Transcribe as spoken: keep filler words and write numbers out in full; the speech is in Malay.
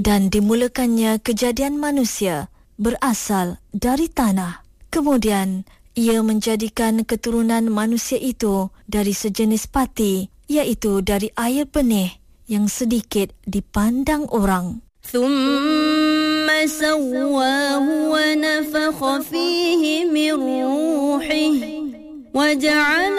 dan dimulakannya kejadian manusia berasal dari tanah. Kemudian, ia menjadikan keturunan manusia itu dari sejenis pati, iaitu dari air benih yang sedikit dipandang orang. ثم سواه ونفخ فيه من روحه وجعل